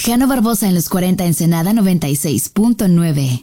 Jano Barbosa en los 40 Ensenada 96.9.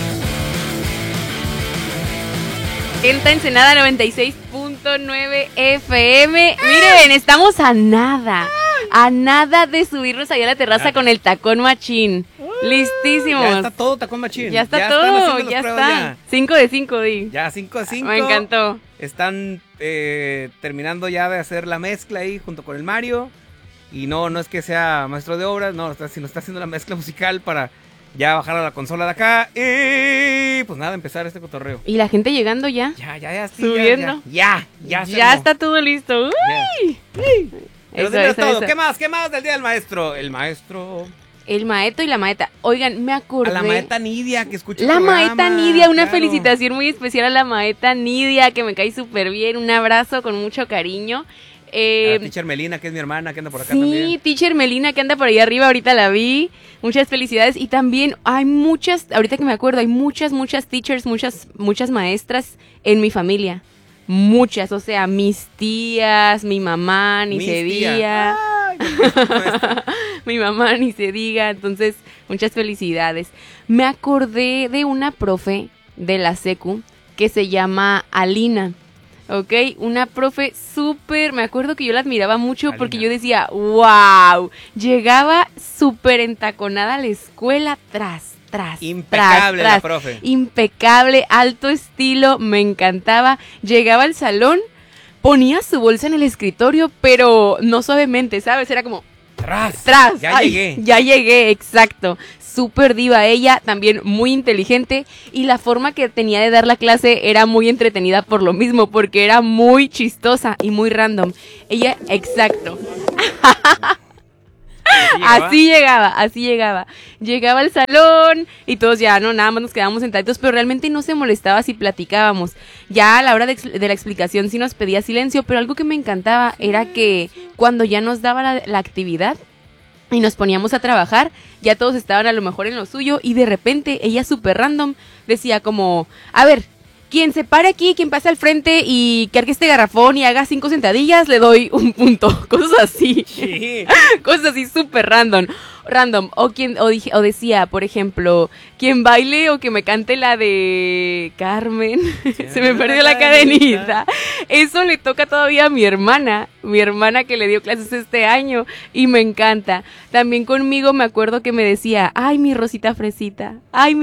Ensenada 96.9 FM. Miren, estamos a nada de subirnos allá a la terraza con el Tacón Machín. Listísimos. Ya está todo Tacón Machín. Ya está todo, ya está. 5 de 5, di. Ya 5 de 5. Me encantó. Están terminando ya de hacer la mezcla ahí junto con el Mario. Y no es que sea maestro de obras, no, sino está haciendo la mezcla musical para ya bajar a la consola de acá. Y pues nada, empezar este cotorreo. Y la gente llegando ya. Ya, sí, subiendo. Ya está todo listo. Uy. Pero eso, todo. Eso. ¿Qué más del Día del Maestro? El maestro y la maeta. Oigan, me acordé. A la maeta Nidia, que escucha la maeta Nidia, una claro. felicitación muy especial a la maeta Nidia, que me cae súper bien. Un abrazo con mucho cariño. A Teacher Melina, que es mi hermana, que anda por acá también. Sí, Teacher Melina, que anda por ahí arriba, ahorita la vi. Muchas felicidades. Y también hay muchas, ahorita que me acuerdo, hay muchas teachers, muchas maestras en mi familia. Muchas, o sea, mis tías, mi mamá, ni se diga. Mi mamá, ni se diga. Entonces, muchas felicidades. Me acordé de una profe de la secu que se llama Alina. Ok, una profe súper, me acuerdo que yo la admiraba mucho Alina. Porque yo decía, wow, llegaba súper entaconada a la escuela tras. Impecable la profe. Impecable, alto estilo, me encantaba. Llegaba al salón, ponía su bolsa en el escritorio, pero no suavemente, ¿sabes? Era como... Tras. Ya llegué, exacto. Súper diva ella, también muy inteligente. Y la forma que tenía de dar la clase era muy entretenida por lo mismo, porque era muy chistosa y muy random. Ella, exacto. Así llegaba. Llegaba al salón y todos ya, nada más nos quedábamos sentaditos, pero realmente no se molestaba si platicábamos. Ya a la hora de la explicación sí nos pedía silencio, pero algo que me encantaba era que cuando ya nos daba la actividad y nos poníamos a trabajar, ya todos estaban a lo mejor en lo suyo y de repente ella súper random decía como, a ver, quien se pare aquí, quien pase al frente y cargue este garrafón y haga 5 sentadillas, le doy un punto. Cosas así. Sí. Cosas así súper random. O decía, por ejemplo, quien baile o que me cante la de Carmen. Se me perdió la cadenita. Eso le toca todavía a mi hermana que le dio clases este año y me encanta. También conmigo me acuerdo que me decía, ay, mi Rosita Fresita,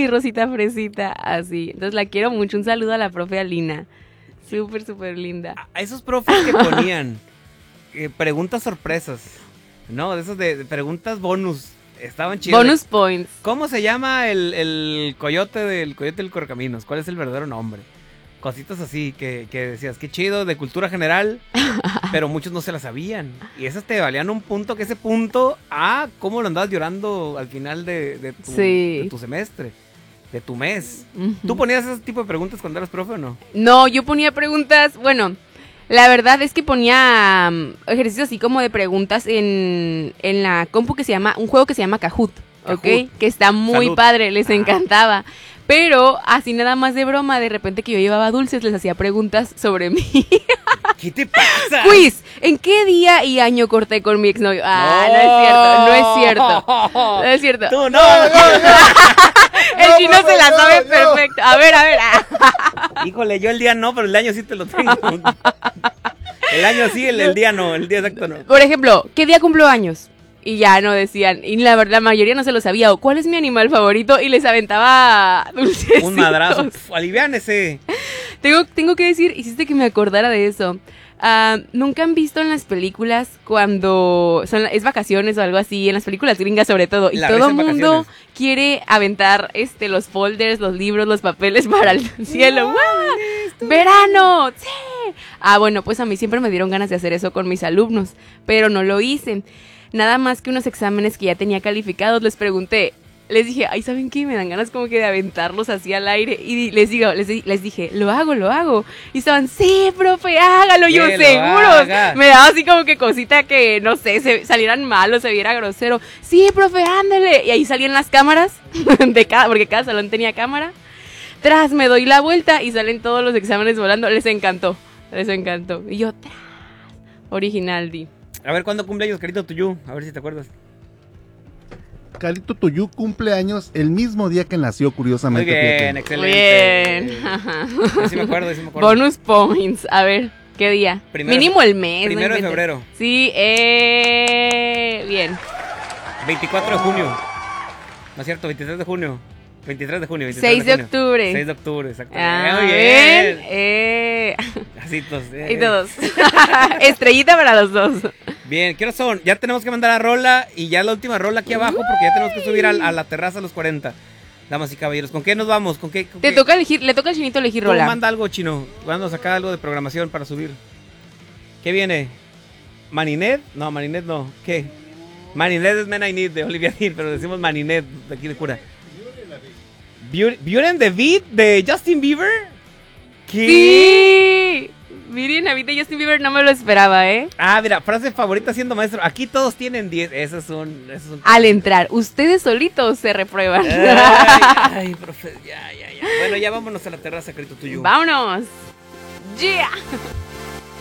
así. Entonces la quiero mucho. Un saludo a la profe Alina. Súper linda. A esos profes que ponían preguntas sorpresas, ¿no? De esos de preguntas bonus. Estaban chidos. Bonus points. ¿Cómo se llama el coyote del Correcaminos? ¿Cuál es el verdadero nombre? Cositas así que decías, qué chido, de cultura general, pero muchos no se la sabían. Y esas te valían un punto, que ese punto, cómo lo andabas llorando al final de tu semestre, de tu mes. Uh-huh. ¿Tú ponías ese tipo de preguntas cuando eras profe o no? No, yo ponía preguntas, bueno... La verdad es que ponía ejercicios así como de preguntas en la compu un juego que se llama Kahoot, ¿ok? Que está muy padre, les encantaba. Pero así nada más de broma, de repente que yo llevaba dulces, les hacía preguntas sobre mí. ¿Qué te pasa? Quiz, ¿en qué día y año corté con mi exnovio? No es cierto. Tú no. El chino se la sabe perfecto. A ver. Híjole, yo el día no, pero el año sí te lo tengo. El año sí, el día no, el día exacto no. Por ejemplo, ¿qué día cumplo años? Y ya no decían, y la mayoría no se lo sabía, o ¿cuál es mi animal favorito? Y les aventaba dulcesitos. Un madrazo, aliviánese. Tengo que decir, hiciste que me acordara de eso. ¿Nunca han visto en las películas cuando es vacaciones o algo así, en las películas gringas sobre todo, y todo el mundo quiere aventar los folders, los libros, los papeles para el cielo? ¡Wow! ¡Verano! ¡Sí! Bueno, pues a mí siempre me dieron ganas de hacer eso con mis alumnos, pero no lo hice. Nada más que unos exámenes que ya tenía calificados, les pregunté, les dije, ay, ¿saben qué? Me dan ganas como que de aventarlos así al aire. Y les dije, lo hago. Y estaban, sí, profe, hágalo. Yo, seguros. Me daba así como que cosita que, no sé, se salieran mal o se viera grosero. Sí, profe, ándale. Y ahí salían las cámaras, porque cada salón tenía cámara. Me doy la vuelta y salen todos los exámenes volando. Les encantó. Y yo, original, di. A ver, ¿cuándo cumpleaños, carito tuyo? A ver si te acuerdas. Carito Tuyú cumple años el mismo día que nació, Muy curiosamente. bien, fíjate. Bien. Sí me acuerdo, sí me acuerdo. Bonus points. A ver, ¿qué día? Mínimo el mes. Primero no de inventes. febrero. Sí, bien. 24 de junio. No es cierto, 23 de junio. 23 de junio. 6 de octubre. 6 de octubre, exacto. Ah, Muy bien. bien. Así todos. Y todos. Estrellita para los dos. Bien, ¿qué horas son? Ya tenemos que mandar a rola y ya la última rola aquí abajo porque ya tenemos que subir a la terraza a los 40. Damas y caballeros, ¿con qué nos vamos? ¿Con qué? Le toca al Chinito elegir Tú rola. manda algo, Chino. Mándanos acá algo de programación para subir. ¿Qué viene? ¿Maninet? No, Maninet no. ¿Qué? Maninet es Men I Need de Olivia Dean, pero decimos Maninet de aquí de cura. Beauty and the Beat de Justin Bieber. ¿Qué? Sí. Miren, a mí de Justin Bieber no me lo esperaba, ¿eh? Ah, mira, frase favorita siendo maestro. Aquí todos tienen 10. Esos son. Al entrar, ustedes solitos se reprueban. Ay, profe, ya. Bueno, ya vámonos a la terraza, Carito Tuyú. Vámonos. Yeah.